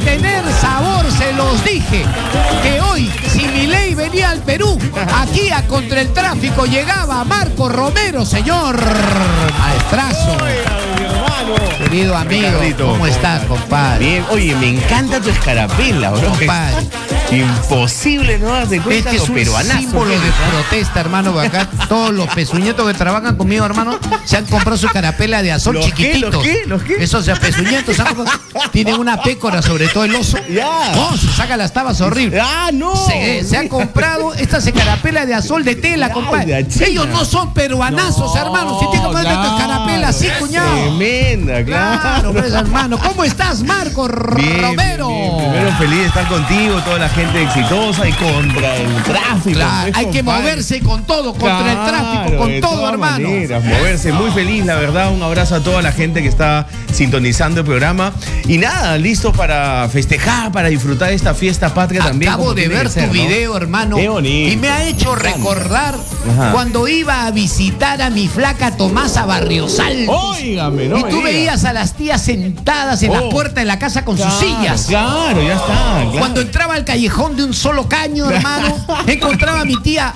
tener sabor, se los dije. Que hoy, si Milei venía al Perú, aquí a Contra el Tráfico llegaba Marco Romero, señor maestrazo. Querido amigo, Ricardito, ¿cómo estás, compadre? Bien, oye, me encanta tu escarapela, bro. Compadre. Imposible no darte cuenta Es lo un peruanazo. símbolo de protesta, hermano, porque acá todos los pezuñetos que trabajan conmigo, hermano, se han comprado su carapela de azul chiquititos. ¿Los qué? Esos pezuñetos tienen una pécora, sobre todo el oso. Ya. No, se saca las tabas horrible. ¡Ah, no! Se han comprado estas carapelas de azul de tela, Ya, compadre. de China. Ellos no son peruanazos, No, hermano. Si tienes que poner claro. esta carapela así, cuñado. Tremenda, Claro, claro. pues, hermano. ¿Cómo estás, Marco Bien, Romero? bien. Primero feliz de estar contigo, toda la gente exitosa y contra el tráfico. Claro, pues, hay que compadre. moverse con todo, contra el tráfico, Claro, con de todo, todas hermano. maneras, moverse, muy feliz, la verdad. Un abrazo a toda la gente que está sintonizando el programa. Y nada, listo para festejar, para disfrutar de esta fiesta patria también. Acabo como de tiene ver que ser, tu ¿no? video, hermano. Qué bonito. Y me ha hecho recordar Ajá. cuando iba a visitar a mi flaca Tomasa Barriosal. Óigame, no Y me tú digas. veías a las tías sentadas en la Oh. puerta de la casa con Claro, sus sillas. Claro, ya está. Claro. Cuando entraba al callejón de un solo caño, hermano, encontraba a mi tía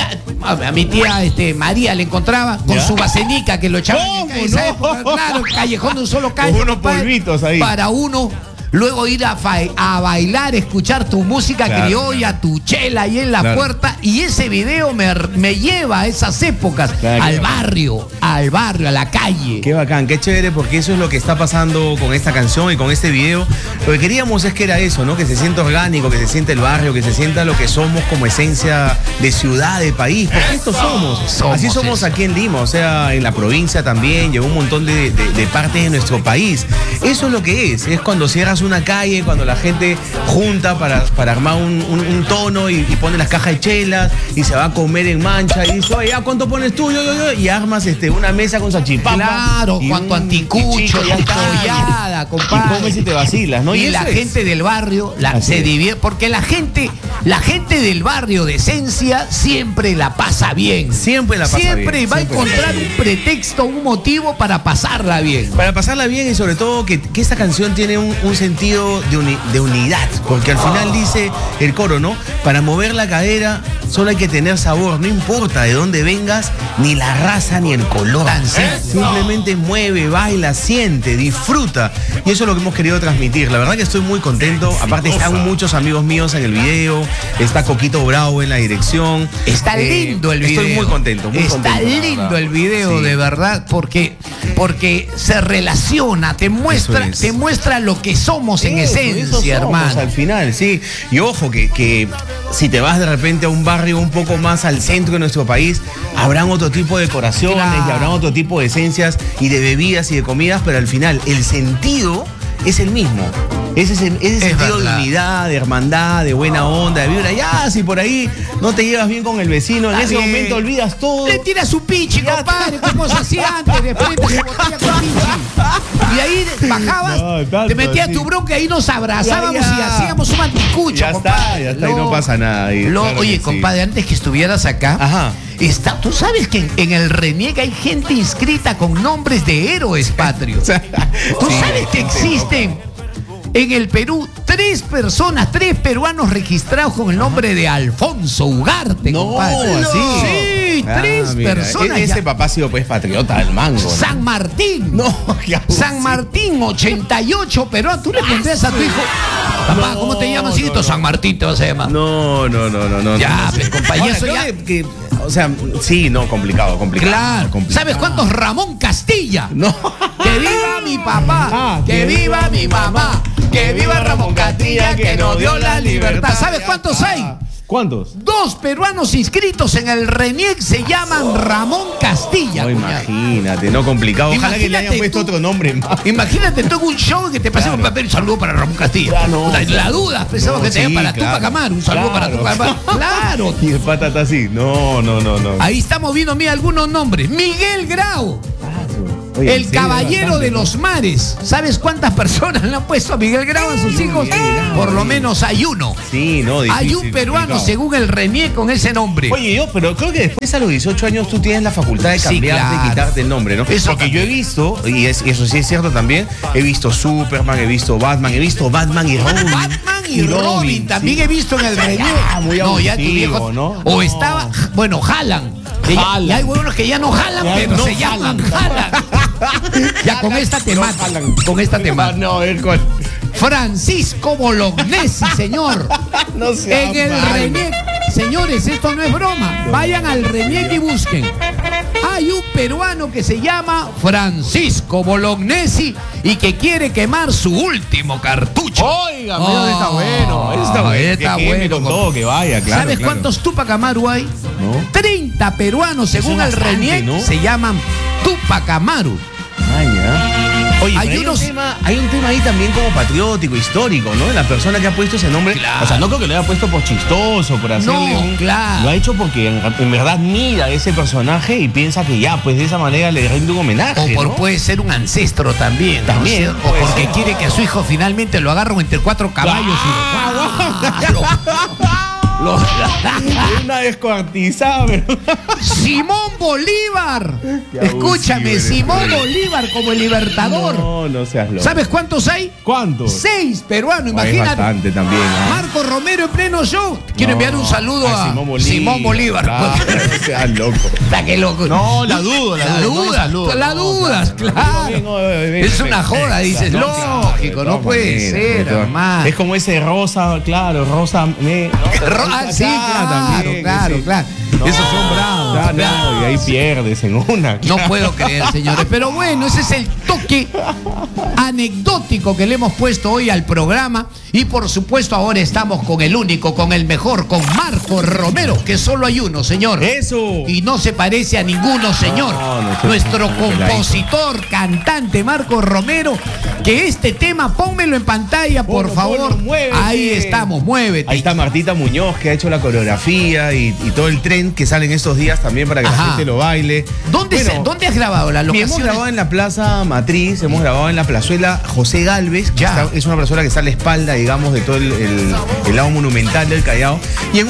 María, le encontraba con ¿Ya? su basenica que lo echaban ¿Cómo en esa no? época, claro, el callejón de un solo caño. Con unos compadre, polvitos ahí. Para uno. Luego ir a bailar, escuchar tu música Claro. criolla, tu chela ahí en la Claro. puerta. Y ese video me lleva a esas épocas, Claro, al claro. barrio, a la calle. Qué bacán, qué chévere, porque eso es lo que está pasando con esta canción y con este video. Lo que queríamos es que era eso, ¿no? Que se sienta orgánico, que se sienta el barrio, que se sienta lo que somos como esencia de ciudad, de país. Porque esto somos. Así somos eso. aquí en Lima, o sea, en la provincia también, llegó un montón de partes de nuestro país. Eso es lo que es cuando cierras una calle, cuando la gente junta para armar un tono y pone las cajas de chelas y se va a comer en mancha y dice, oye, ¿cuánto pones tú? Yo, y armas una mesa con salchipapa. Claro, y cuanto un anticucho, pichito, ya está. pollada, Y compadre. comes y te vacilas, ¿no? Y eso la es. gente del barrio Así se es. divierte, porque la gente del barrio de esencia siempre la pasa bien. Siempre la pasa Siempre bien, va siempre. a encontrar un pretexto, un motivo para pasarla bien. Para pasarla bien y sobre todo que esta canción tiene un sentido de unidad, porque al final dice el coro, ¿no? Para mover la cadera solo hay que tener sabor, no importa de dónde vengas, ni la raza, ni el color. Tan simple. Simplemente mueve, baila, siente, disfruta. Y eso es lo que hemos querido transmitir. La verdad que estoy muy contento. Aparte están muchos amigos míos en el video, está Coquito Bravo en la dirección. Está lindo el video. Estoy muy contento. Muy Está contento, la lindo verdad. el video, Sí. de verdad, porque se relaciona, te muestra, Eso es. te muestra lo que somos en Eso esencia, somos hermano. al final, sí. Y ojo, que si te vas de repente a un barrio un poco más al centro de nuestro país, habrán otro tipo de decoraciones Claro. y habrán otro tipo de esencias y de bebidas y de comidas, pero al final el sentido es el mismo. Ese sentido de verdad. unidad, de hermandad, de buena onda, de vibra. Ya, si por ahí no te llevas bien con el vecino, en Está ese bien. momento olvidas todo. Le tira su pichi, Ya compadre, como se hacía antes, de frente se botella con pichi. Y ahí bajabas, No, tanto te metías así. tu bronca y ahí nos abrazábamos Ya, ya. y hacíamos un anticucho, Ya está, compadre. ya está, y no pasa nada ahí, claro que Oye, sí. compadre, antes que estuvieras acá, Ajá. tú sabes que en el Reniega hay gente inscrita con nombres de héroes patrios. Tú Sí, sabes que existen en el Perú tres peruanos registrados con el nombre de Alfonso Ugarte, No, compadre. así. Sí, tres Mira, personas. Ese ya. papá ha sido pues patriota del mango, ¿no? San Martín. No, qué abusivo. San Martín, 88 peruanos. Tú le pondrías a tu hijo, papá, ¿cómo te llamas, hijito? no. San Martín te vas a llamar. No. Ya, no. pues, compadre, Ahora, eso creo ya- que, o sea, sí, no, complicado. Claro. complicado. ¿Sabes cuántos? Ramón Castilla. No. Que viva mi papá, Ah, que viva mi mamá, que viva Ramón Castilla, que nos dio la libertad. ¿Sabes cuántos hay? ¿Cuántos? 2 peruanos inscritos en el RENIEC se llaman Ramón Castilla. No, cuñado. imagínate, no complicado. Ojalá que le hayan Imagínate puesto tú. otro nombre más. Imagínate tú en un show que te pase un papel, un saludo para Ramón Castilla. Ya, no. La duda, pensaba No, que te sí, para claro. Tupac Amaru, un saludo para Claro. Tupac Amaru. Claro. Y el pata está así. No. Ahí estamos viendo, mira, algunos nombres. Miguel Grau. Oye, El sí, caballero bastante, de ¿no? los mares. ¿Sabes cuántas personas le han puesto a Miguel Grau a sus hijos? Por lo menos hay uno. Sí, no, difícil, Hay un peruano, complicado. según el RENIE, con ese nombre. Oye, pero creo que después a los 18 años tú tienes la facultad de Sí, cambiarte claro. y quitarte el nombre, ¿no? Eso Porque yo he también. visto, y eso sí es cierto también, he visto Superman, he visto Batman y Robin. Batman y Robin también sí. he visto en el RENIE. muy No, ya tu abusivo, viejo. ¿no? O No. estaba, bueno, jalan. Jalan. Y hay huevos que ya no jalan, Ya pero no se llaman jalan. jalan. Ya con esta temática. jalan. Con esta temática. No, a ver cuál. Francisco Bolognesi, señor. No sea En el mal. RENIEC. Señores, esto no es broma. Vayan al RENIEC y busquen. Hay un peruano que se llama Francisco Bolognesi y que quiere quemar su último cartucho. Oiga, ese está bueno. Ese está bueno. Está Que queme bueno. con todo, que vaya, claro. ¿Sabes claro. cuántos Tupac Amaru hay? No. 30 peruanos, según Son el bastante, RENIEC, ¿no? se llaman Tupac Amaru. Ah, ya. Oye, Hay pero unos- hay un tema ahí también como patriótico, histórico, ¿no? La persona que ha puesto ese nombre. Claro. O sea, no creo que lo haya puesto por chistoso, por hacerle No, un. claro. Lo ha hecho porque en verdad mira a ese personaje y piensa que ya, pues de esa manera le rinde un homenaje. O ¿no? puede ser un ancestro también. ¿no? También, O puede porque ser. quiere que a su hijo finalmente lo agarren entre 4 caballos Una descuartizada, pero. Simón Bolívar. Qué Escúchame, abusivo eres, Simón güey. Bolívar como el libertador. No seas loco. ¿Sabes cuántos hay? ¿Cuántos? 6 peruanos, Es imagínate. bastante también. ¿no? Marco Romero en pleno show. Quiero No, enviar un saludo a Simón Bolívar. Claro, no seas loco. Está que loco. No, la dudo, La no lo dudas, saludo, la no, dudas, claro. Es una joda, dices, lógico, no puede ser, hermano. Es como ese rosa, claro, rosa. Sí, claro. Esos son bravos. Y ahí pierdes en una. No puedo creer, señores. Pero bueno, ese es el toque anecdótico que le hemos puesto hoy al programa. Y por supuesto, ahora estamos con el único, con el mejor, con Marco Romero, que solo hay uno, señor. Eso. Y no se parece a ninguno, señor. no, Nuestro no, compositor, cantante Marco Romero, que este tema, pónmelo en pantalla, por Ponlo, favor. ponlo, muévete. Ahí estamos, muévete. Ahí está Martita Muñoz, que ha hecho la coreografía y todo el tren que sale en estos días también para que Ajá. la gente lo baile. ¿Dónde, ¿Dónde has grabado la Hemos locación? grabado en la Plaza Matriz, hemos grabado en la plazuela José Galvez, que Ya. es una plazuela que está a la espalda, digamos, de todo el lado monumental del Callao. Y en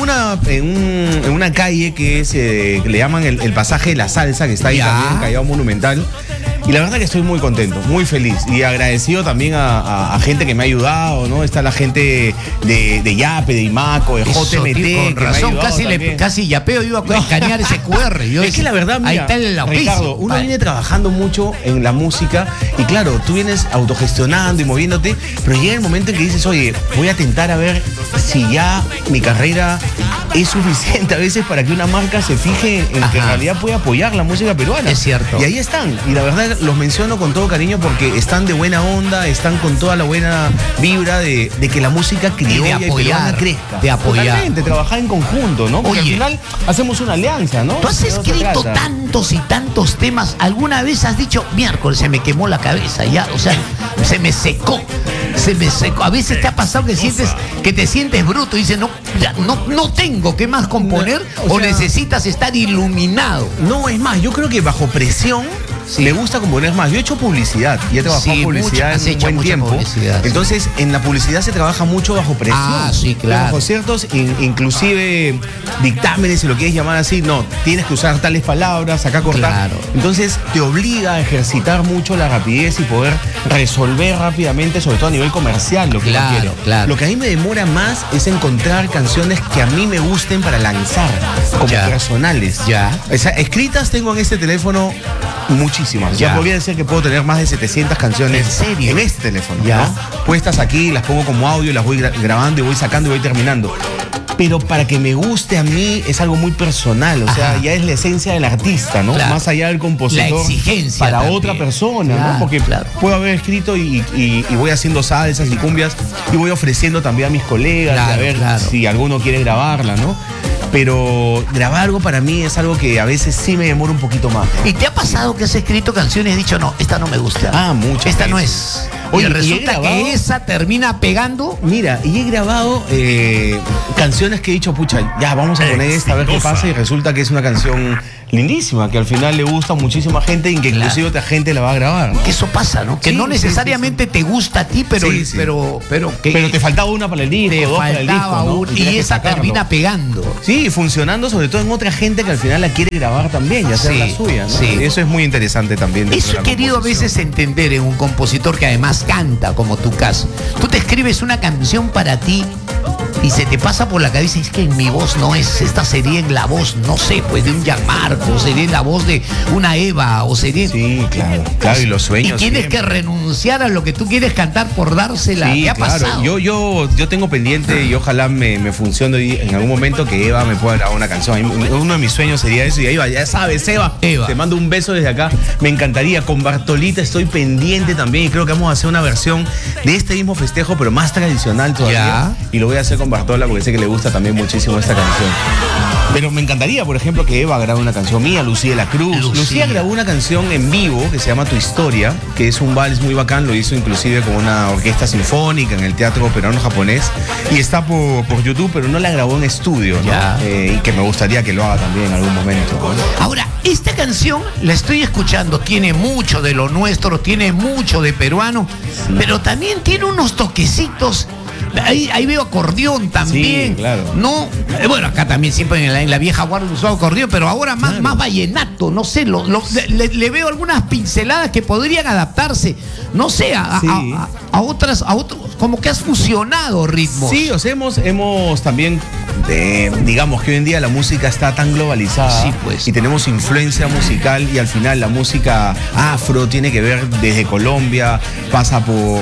una calle que es, que le llaman el pasaje de la salsa, que está ahí Ya. también en Callao Monumental. Y la verdad que estoy muy contento, muy feliz. Y agradecido también a gente que me ha ayudado, ¿no? Está la gente de Yape, de Imaco, de Eso, JMT. tío, con que me ha razón, ayudado también. casi yapeo, iba a escanear ese QR. Yo Es que la verdad, mira, ahí está el auspicio. Ricardo, uno Vale. viene trabajando mucho en la música y claro, tú vienes autogestionando y moviéndote, pero llega el momento en que dices, oye, voy a tentar a ver si ya mi carrera es suficiente a veces para que una marca se fije en que en Ajá. realidad puede apoyar la música peruana. Es cierto. Y ahí están. Y la verdad los menciono con todo cariño porque están de buena onda, están con toda la buena vibra de que la música criolla y apoyar, peruana crezca. de apoyar. Totalmente, trabajar en conjunto, ¿no? Porque Oye. al final hacemos una alianza, ¿no? Tú has De eso se escrito trata. tantos y tantos temas. ¿Alguna vez has dicho, miércoles se me quemó la cabeza ya? O sea, se me secó. Se me secó. A veces te ha pasado que te sientes bruto y dices, no, ya, no tengo qué más componer No, o o sea- necesitas estar iluminado. No, es más, yo creo que bajo presión me gusta componer más. Yo he hecho publicidad y he trabajado Sí, en publicidad has en un hecho buen mucha tiempo. publicidad, sí. Entonces, en la publicidad se trabaja mucho bajo presión. Ah, sí, claro. Bajo ciertos, inclusive dictámenes, si lo quieres llamar así, no, tienes que usar tales palabras, acá cortar. Claro. Entonces, te obliga a ejercitar mucho la rapidez y poder resolver rápidamente, sobre todo a nivel comercial, lo que Claro, yo quiero. claro. Lo que a mí me demora más es encontrar canciones que a mí me gusten para lanzar, como Ya. personales. Ya. O sea, escritas tengo en este teléfono muchísimas. Ya. Ya podría decir que puedo tener más de 700 canciones. ¿En serio? En este teléfono. Ya. ¿no? Puestas aquí, las pongo como audio, las voy grabando y voy sacando y voy terminando. Pero para que me guste a mí es algo muy personal, o sea, Ajá. ya es la esencia del artista, ¿no? Claro. Más allá del compositor. La exigencia para también. otra persona, Claro, ¿no? Porque claro. puedo haber escrito y voy haciendo salsas y cumbias y voy ofreciendo también a mis colegas Claro, a ver claro. si alguno quiere grabarla, ¿no? Pero grabar algo para mí es algo que a veces sí me demora un poquito más. ¿Y te ha pasado que has escrito canciones y has dicho, no, esta no me gusta? Ah, muchas Esta no veces. es. Oye, y ¿y he resulta grabado? que esa termina pegando. Mira, y he grabado canciones que he dicho, pucha, ya vamos a poner esta a ver qué pasa, y resulta que es una canción lindísima, que al final le gusta a muchísima gente y que inclusive otra gente la va a grabar, ¿no? Que eso pasa, ¿no? Que Sí, no necesariamente te gusta a ti, pero pero te faltaba una para el disco, dos para el disco, ¿no? y esa sacarlo. termina pegando. Sí, funcionando sobre todo en otra gente que al final la quiere grabar también y hacer la suya, ¿no? Sí. Eso es muy interesante también. Eso he querido a veces entender en un compositor que además canta, como tu caso. Tú te escribes una canción para ti y se te pasa por la cabeza, es que en mi voz no es, esta sería en la voz, no sé, pues de un Gianmarco, sería en la voz de una Eva, o sería... Sí, claro, y los sueños. Y tienes siempre. que renunciar a lo que tú quieres cantar por dársela. Sí, ¿Qué ha claro. pasado? Yo tengo pendiente y ojalá me funcione en algún momento que Eva me pueda grabar una canción. Uno de mis sueños sería eso. Y Eva, ya sabes, Eva, te mando un beso desde acá. Me encantaría. Con Bartolita estoy pendiente también y creo que vamos a hacer una versión de este mismo festejo, pero más tradicional todavía. Y lo voy a hacer con Bartola porque sé que le gusta también muchísimo esta canción. Pero me encantaría, por ejemplo, que Eva grabe una canción mía, Lucía de la Cruz. Lucía grabó una canción en vivo que se llama Tu Historia, que es un vals muy bacán, lo hizo inclusive con una orquesta sinfónica en el Teatro Peruano-Japonés y está por YouTube, pero no la grabó en estudio, ¿no? Y que me gustaría que lo haga también en algún momento, ¿no? Ahora, esta canción la estoy escuchando, tiene mucho de lo nuestro, tiene mucho de peruano, pero también tiene unos toquecitos. Ahí veo acordeón también. Sí, claro. No, bueno, acá también siempre en la vieja guardia usó acordeón, pero ahora más vallenato, no sé, le veo algunas pinceladas que podrían adaptarse, no sé, a otros, como que has fusionado ritmos. Sí, o sea, hemos también, digamos que hoy en día la música está tan globalizada, sí, pues. Y tenemos influencia musical y al final la música afro tiene que ver desde Colombia, pasa por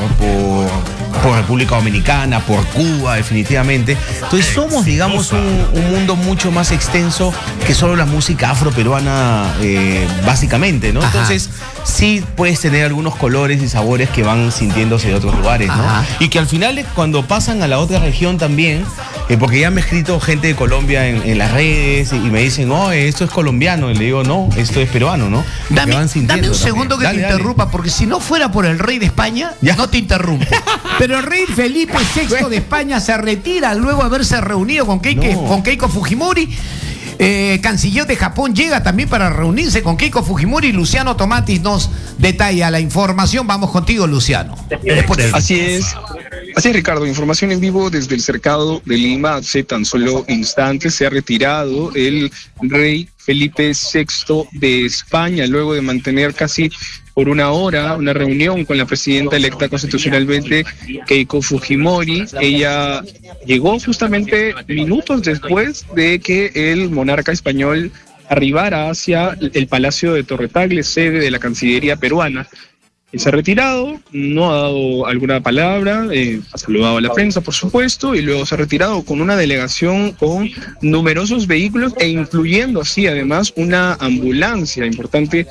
República Dominicana, por Cuba, definitivamente. Entonces somos, digamos, un mundo mucho más extenso que solo la música afroperuana, básicamente, ¿no? Ajá. Entonces sí puedes tener algunos colores y sabores que van sintiéndose de otros lugares, ¿no? Ajá. Y que al final cuando pasan a la otra región también, porque ya me ha escrito gente de Colombia en las redes y me dicen, oh, esto es colombiano, y le digo, no, esto es peruano, ¿no? Dame un segundo que Dale, te interrumpa, porque si no fuera por el rey de España, no te interrumpo. Pero el rey Felipe VI de España se retira luego de haberse reunido con Keiko Fujimori. Canciller de Japón llega también para reunirse con Keiko Fujimori y Luciano Tomatis nos detalla la información. Vamos contigo, Luciano. Así es, Ricardo. Información en vivo desde el cercado de Lima. Hace tan solo instantes se ha retirado el rey Felipe VI de España luego de mantener casi por una hora una reunión con la presidenta electa constitucionalmente, Keiko Fujimori. Ella llegó justamente minutos después de que el monarca español arribara hacia el Palacio de Torre Tagle, sede de la Cancillería peruana. Se ha retirado, no ha dado alguna palabra, ha saludado a la prensa, por supuesto, y luego se ha retirado con una delegación con numerosos vehículos e incluyendo así además una ambulancia. Importante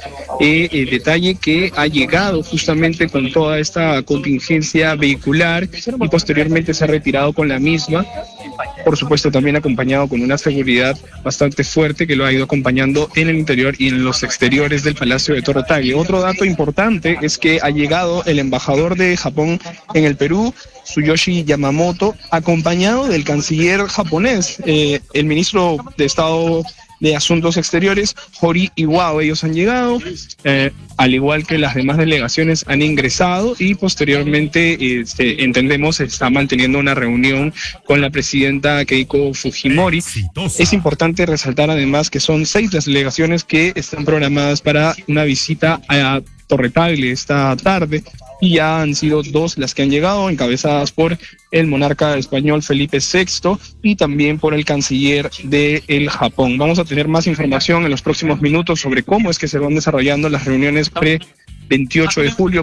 detalle que ha llegado justamente con toda esta contingencia vehicular y posteriormente se ha retirado con la misma. Por supuesto también acompañado con una seguridad bastante fuerte que lo ha ido acompañando en el interior y en los exteriores del Palacio de Torre Tagle. Otro dato importante es que ha llegado el embajador de Japón en el Perú, Tsuyoshi Yamamoto, acompañado del canciller japonés, el ministro de Estado de Asuntos Exteriores, Hori Iwao. Ellos han llegado, al igual que las demás delegaciones han ingresado y posteriormente, entendemos, se está manteniendo una reunión con la presidenta Keiko Fujimori. Es importante resaltar además que son 6 las delegaciones que están programadas para una visita a Torre Tagle esta tarde y ya han sido 2 las que han llegado, encabezadas por el monarca español Felipe VI y también por el canciller del Japón. Vamos a tener más información en los próximos minutos sobre cómo es que se van desarrollando las reuniones pre-28 de julio,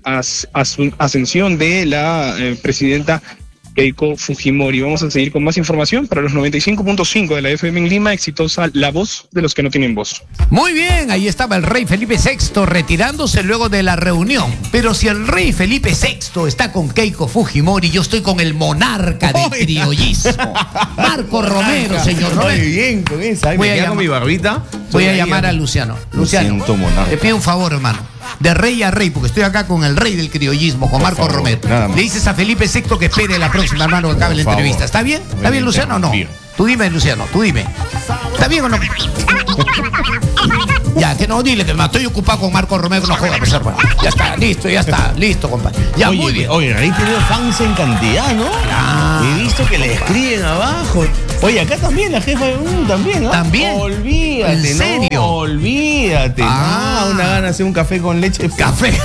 pre-ascensión de la presidenta Keiko Fujimori. Vamos a seguir con más información para los 95.5 de la FM en Lima, exitosa La Voz de los que no tienen voz. Muy bien, ahí estaba el rey Felipe VI retirándose luego de la reunión. Pero si el rey Felipe VI está con Keiko Fujimori, yo estoy con el monarca del criollismo, Marco Romero, señor Romero. Muy bien con esa. Voy a llamar con mi barbita. Voy a llamar a Luciano. Luciano, te pido un favor, hermano. De rey a rey, porque estoy acá con el rey del criollismo, con Marco Romero. Le dices a Felipe VI que espere la próxima, hermano, que acabe la entrevista. ¿Está bien? ¿Está bien, Luciano o no? Tú dime, Luciano, tú dime. ¿Está bien o no? Ya, que no, dile que me estoy ocupado con Marco Romero, no juega, pues, hermano. Ya está, listo, compadre. Ya, muy bien. Oye, Rey tiene fans en cantidad, ¿no? Ah, He visto que le escriben abajo. Oye, acá también la jefa de también, ¿no? ¿También? Olvídate, ¿En serio? No, olvídate. Ah. No, una gana de hacer un café con leche. Café.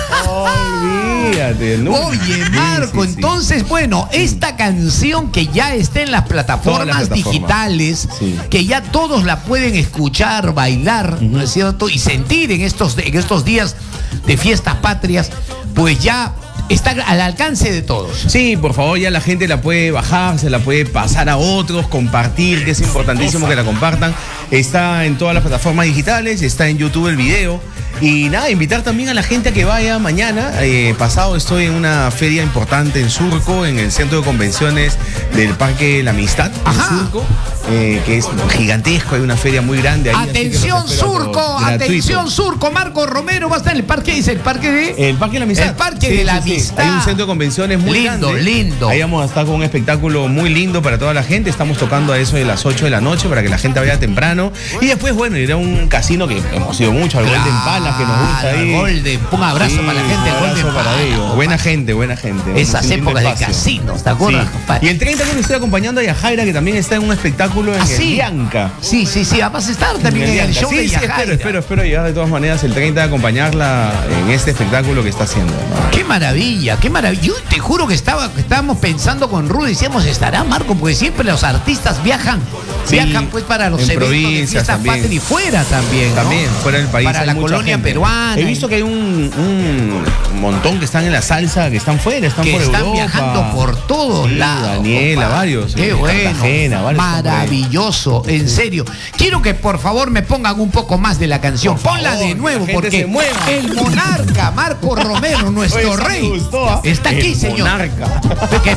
Olvídate, ¿no? Oye, Marco, Sí, sí. entonces, bueno, esta canción que ya está en las plataformas digitales, sí, que ya todos la pueden escuchar, bailar, ¿no es cierto? Y sentir en estos días de fiestas patrias, pues ya está al alcance de todos. Sí, por favor, ya la gente la puede bajar, se la puede pasar a otros, compartir, que es importantísimo que la compartan. Está en todas las plataformas digitales, está en YouTube el video. Y nada, invitar también a la gente a que vaya mañana. Pasado estoy en una feria importante en Surco, en el centro de convenciones del Parque La Amistad, en Surco, que es gigantesco, hay una feria muy grande ahí. Atención Surco, atención Surco, Marco Romero va a estar en el parque, dice el parque de... El Parque de la Amistad. El Parque de la Amistad. Hay un centro de convenciones muy grande. Lindo. Ahí vamos a estar con un espectáculo muy lindo para toda la gente. Estamos tocando a eso de las 8 de la noche para que la gente vaya temprano. Y después, bueno, irá a un casino que hemos ido mucho, al Golden Palace, que nos gusta ahí. Golden, un abrazo para la gente del Golden para Palace. ellos. Buena gente. Esas épocas de casinos, ¿te acuerdas, compadre? Y el 30 también estoy acompañando a Yajaira, que también está en un espectáculo en el Bianca. Sí, vas a estar también en el show de Yajaira. Espero llegar de todas maneras el 30 a acompañarla en este espectáculo que está haciendo, ¿no? Qué maravilla. Yo te juro que estábamos pensando con Rudy, decíamos, ¿estará Marco? Porque siempre los artistas viajan pues para los eventos de fiestas patrias y fuera también, ¿no? También, fuera del país. Para la colonia peruana. He visto que hay un montón que están en la salsa, que están fuera, están por Europa. Están viajando por todos lados. Daniela, varios. Qué bueno. Cartagena, maravilloso, en serio. Quiero que por favor me pongan un poco más de la canción. Ponla de nuevo, porque el monarca Marco Romero, nuestro rey, está aquí, señor. Monarca.